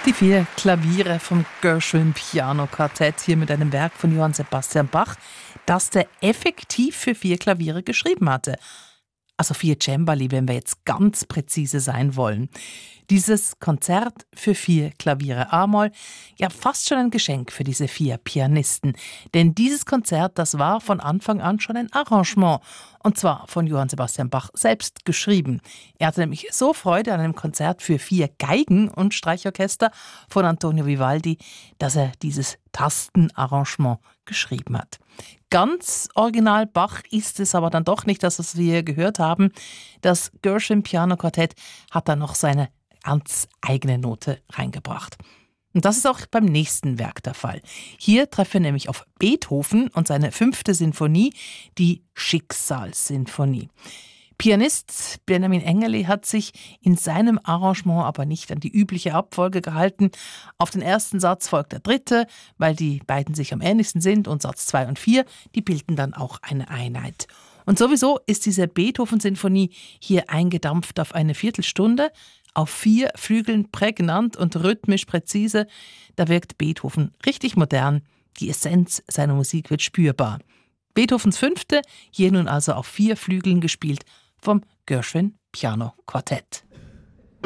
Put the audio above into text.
Die 4 Klaviere vom Gershwin Piano Quartett, hier mit einem Werk von Johann Sebastian Bach, das der effektiv für 4 Klaviere geschrieben hatte. Also 4 Cembali, wenn wir jetzt ganz präzise sein wollen. Dieses Konzert für 4 Klaviere A-Moll, ja fast schon ein Geschenk für diese 4 Pianisten. Denn dieses Konzert, das war von Anfang an schon ein Arrangement. Und zwar von Johann Sebastian Bach selbst geschrieben. Er hatte nämlich so Freude an einem Konzert für 4 Geigen und Streichorchester von Antonio Vivaldi, dass er dieses Tastenarrangement geschrieben hat. Ganz original Bach ist es aber dann doch nicht, das, was wir gehört haben. Das Gershwin Piano Quartett hat dann noch seine ganz eigene Note reingebracht. Und das ist auch beim nächsten Werk der Fall. Hier treffen wir nämlich auf Beethoven und seine 5. Sinfonie, die Schicksalssinfonie. Pianist Benjamin Engerli hat sich in seinem Arrangement aber nicht an die übliche Abfolge gehalten. Auf den ersten Satz folgt der 3., weil die beiden sich am ähnlichsten sind, und Satz 2 und 4, die bilden dann auch eine Einheit. Und sowieso ist diese Beethoven-Sinfonie hier eingedampft auf eine Viertelstunde, auf 4 Flügeln prägnant und rhythmisch präzise. Da wirkt Beethoven richtig modern. Die Essenz seiner Musik wird spürbar. Beethovens 5., hier nun also auf 4 Flügeln gespielt vom Gershwin Piano Quartett.